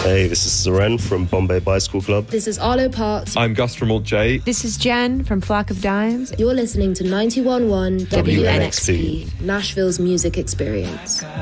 Hey, this is Seren from Bombay Bicycle Club. This is Arlo Parks. I'm Gus from Alt J. This is Jen from Flock of Dimes. You're listening to 91.1 WNXP. WNXP, Nashville's music experience.